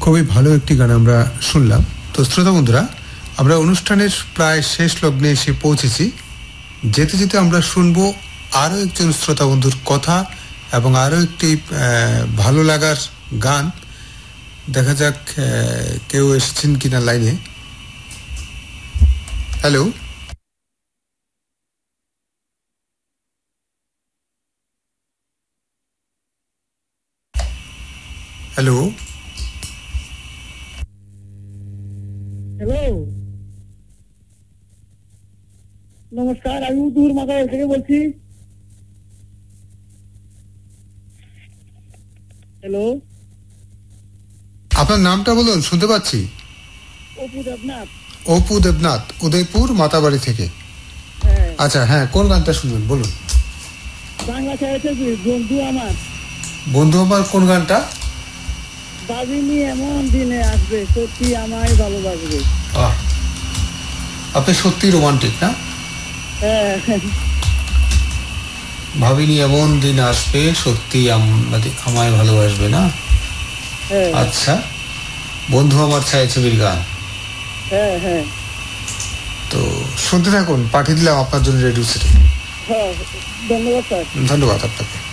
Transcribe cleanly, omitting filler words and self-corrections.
খুবই ভালো একটি গান আমরা শুনলাম। তো শ্রোতা বন্ধুরা, আমরা অনুষ্ঠানের প্রায় শেষ লগ্নে এসে পৌঁছেছি। যেতে যেতে আমরা শুনবো আরও একজন শ্রোতা বন্ধুর কথা এবং আরও একটি ভালো লাগার গান। দেখা যাক কেউ এসেছেন কিনা লাইনে। হ্যালো, হ্যালো, হ্যালো, নমস্কার। আমি উদুর মাথায় থেকে বলছি। হ্যালো, আপনার নামটা বলুন, শুনতে পাচ্ছি। অপু দেবনাথ। অপু দেবনাথ, উদয়পুর মাতাবাড়ি থেকে। হ্যাঁ, আচ্ছা, হ্যাঁ, কোন গানটা শুনবেন বলুন। বাংলা সাহিত্যে বন্ধু আমার। বন্ধু আমার কোন গানটা? ভাবিনি এমন দিনে আসবে, সত্যি আমায় ভালোবাসবে। আপনি সত্যি রোমান্টিক না? হ্যাঁ, ভাবিনি এমন দিন আসবে, সত্যি আমায় ভালোবাসবে না? হ্যাঁ, আচ্ছা, বন্ধু আমার ছায়াছবির গান। হ্যাঁ, হ্যাঁ, তো শুনতে থাকুন, পাঠিয়ে দিলাম আপনার জন্য রেডিও সিটি। হ্যাঁ, ধন্যবাদ স্যার। ধন্যবাদ আপনাকে।